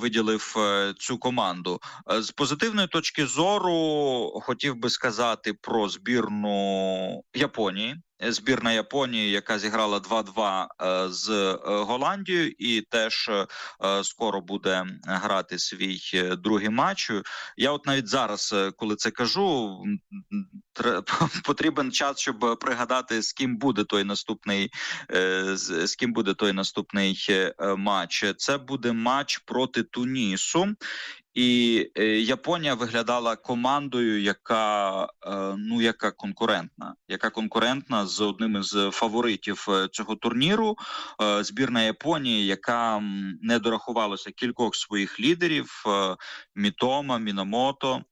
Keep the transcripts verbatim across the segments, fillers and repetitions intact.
виділив цю команду. З позитивної точки зору хотів би сказати про збірну Японії. Збірна Японії, яка зіграла два-два з Голландією і теж скоро буде грати свій другий матч. Я от навіть зараз, коли це кажу, потрібен час, щоб пригадати, з ким буде той наступний, з ким буде той наступний матч. Це буде матч проти Тунісу. І Японія виглядала командою, яка, ну, яка конкурентна, яка конкурентна з одним із фаворитів цього турніру. Збірна Японії, яка не дорахувалася кількох своїх лідерів, Мітома, Мінамото,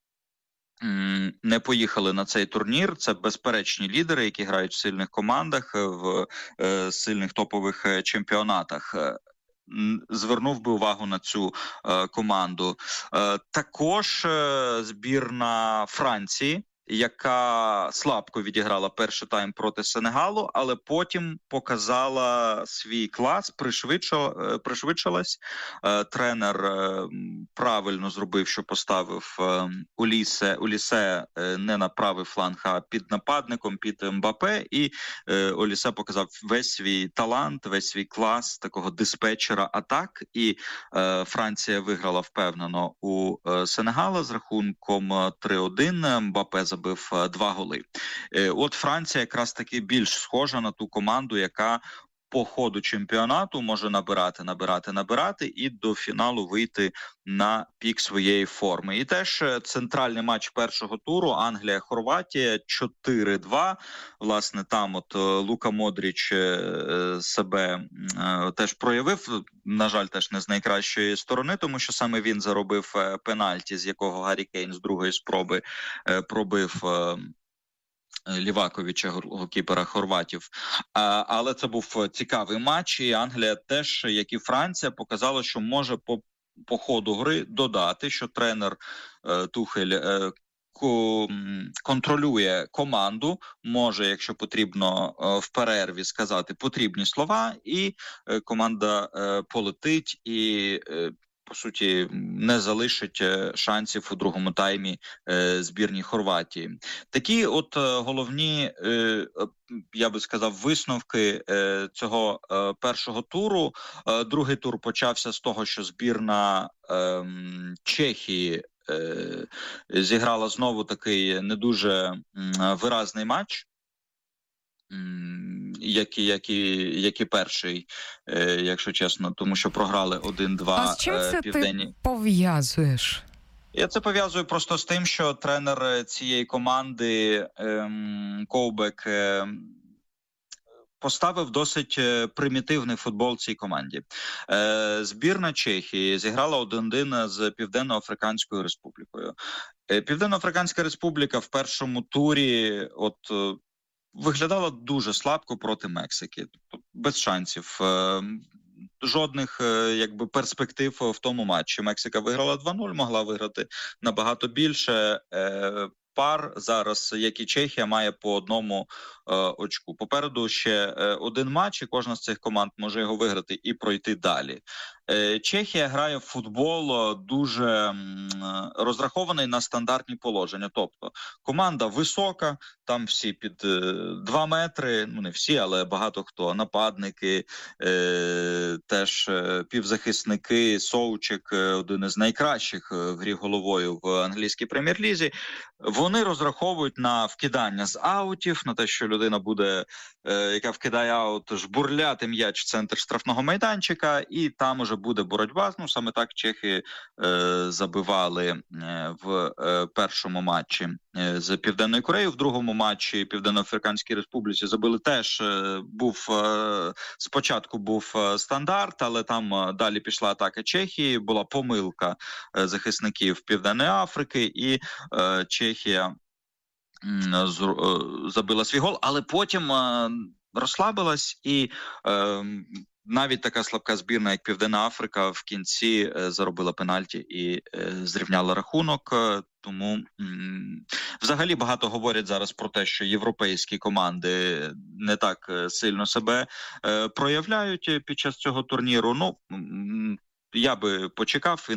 не поїхали на цей турнір. Це безперечні лідери, які грають в сильних командах, в сильних топових чемпіонатах. Звернув би увагу на цю е, команду. Е, також е, збірна Франції, яка слабко відіграла перший тайм проти Сенегалу, але потім показала свій клас, пришвидшила, пришвидшилась. Е, тренер е, правильно зробив, що поставив е, Улісе, Улісе е, не на правий фланг, а під нападником, під Мбапе, і е, Улісе показав весь свій талант, весь свій клас такого диспетчера атак, і е, Франція виграла впевнено у е, Сенегала з рахунком три один. Мбапе забив два голи. От Франція якраз таки більш схожа на ту команду, яка по ходу чемпіонату може набирати, набирати, набирати і до фіналу вийти на пік своєї форми. І теж центральний матч першого туру Англія-Хорватія чотири два. Власне, там от Лука Модріч себе теж проявив, на жаль, теж не з найкращої сторони, тому що саме він заробив пенальті, з якого Гаррі Кейн з другої спроби пробив Ліваковича, голкіпера хорватів. А, але це був цікавий матч, і Англія теж, як і Франція, показала, що може по, по ходу гри додати, що тренер е, Тухель е, ко, контролює команду, може, якщо потрібно, е, в перерві сказати потрібні слова, і е, команда е, полетить і е, по суті, не залишить шансів у другому таймі е, збірній Хорватії. Такі от е, головні, е, я би сказав, висновки е, цього е, першого туру. Е, другий тур почався з того, що збірна е, Чехії е, зіграла знову такий не дуже е, виразний матч. Як і, як, і, як і перший, е, якщо чесно, тому що програли один-два А з чим це південні. Ти пов'язуєш? Я це пов'язую просто з тим, що тренер цієї команди е, Ковбек е, поставив досить примітивний футбол цій команді. Е, збірна Чехії зіграла один-один з Південно-Африканською Республікою. Е, Південно-Африканська Республіка в першому турі от виглядала дуже слабко проти Мексики, без шансів, жодних якби перспектив в тому матчі. Мексика виграла два нуль, могла виграти набагато більше. Пар зараз, як і Чехія, має по одному е, очку. Попереду ще е, один матч, і кожна з цих команд може його виграти і пройти далі. Е, Чехія грає в футбол дуже м, розрахований на стандартні положення. Тобто команда висока, там всі під е, два метри, ну не всі, але багато хто, нападники, е, теж е, півзахисники, Соучик, е, один із найкращих в грі головою в англійській прем'єр-лізі. Вони розраховують на вкидання з аутів, на те, що людина буде, е, яка вкидає аут, жбурляти м'яч в центр штрафного майданчика, і там уже буде боротьба. Ну, саме так чехи е, забивали е, в е, першому матчі е, з Південною Кореєю. В другому матчі Південно-Африканській Республіці забили теж. Е, був е, спочатку був е, стандарт, але там е, далі пішла атака Чехії, була помилка е, захисників Південної Африки, і е, Чехія забила свій гол, але потім розслабилась, і навіть така слабка збірна, як Південна Африка, в кінці заробила пенальті і зрівняла рахунок. Тому взагалі багато говорять зараз про те, що європейські команди не так сильно себе проявляють під час цього турніру. Ну, я би почекав і